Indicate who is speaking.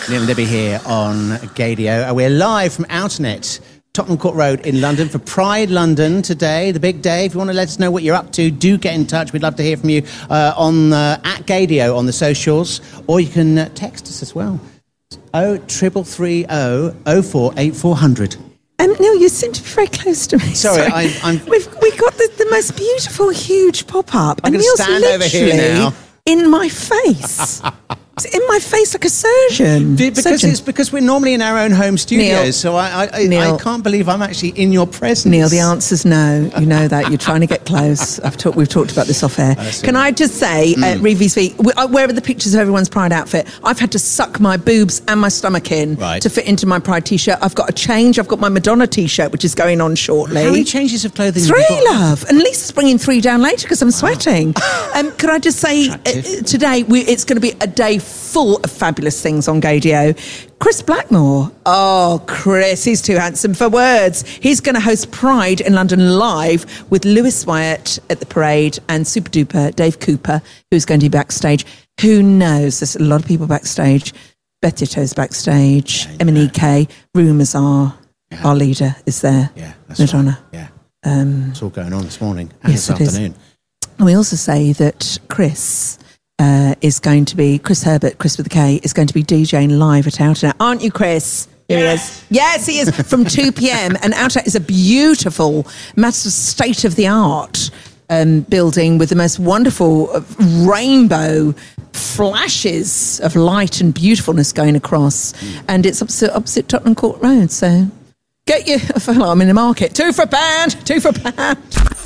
Speaker 1: Neil and Debbie here on Gaydio. We're live from Outernet, Tottenham Court Road in London for Pride London today, the big day. If you want to let us know what you're up to, do get in touch. We'd love to hear from you on at Gaydio on the socials, or you can text us as well. 0330 048400.
Speaker 2: Neil, you seem to be very close to me.
Speaker 1: Sorry.
Speaker 2: We've got the most beautiful, huge pop-up.
Speaker 1: I'm going to stand over here now.
Speaker 2: In my face. It's in my face like a surgeon.
Speaker 1: It's because we're normally in our own home studios,
Speaker 2: Neil,
Speaker 1: so I can't believe I'm actually in your presence.
Speaker 2: Neil, the answer's no. You know that. You're trying to get close. We've talked about this off air. Can I just say, Reeves V, wherever the pictures of everyone's Pride outfit, I've had to suck my boobs and my stomach in to fit into my Pride T-shirt. I've got a change. I've got my Madonna T-shirt, which is going on shortly.
Speaker 1: How many changes of clothing?
Speaker 2: 3, love. And Lisa's bringing 3 down later because I'm sweating. Can I just say, today it's going to be a day full of fabulous things on Gaydio. Chris Blackmore. Oh, Chris, he's too handsome for words. He's going to host Pride in London live with Lewis Wyatt at the parade and super duper Dave Cooper, who's going to be backstage. Who knows? There's a lot of people backstage. Beth Ditto's backstage. Emanike. Rumours are our leader is there.
Speaker 1: Yeah, that's
Speaker 2: Madonna.
Speaker 1: right. Yeah. It's all going on this morning and this afternoon.
Speaker 2: And we also say that Chris is going to be, Chris Herbert, Chris with a K, is going to be DJing live at Outernet. Aren't you, Chris? Here he is. Yes, he is, from 2 p.m. And Outernet is a beautiful, massive state-of-the-art building with the most wonderful rainbow flashes of light and beautifulness going across. And it's opposite Tottenham Court Road. So get your, I'm in the market. 2 for £1.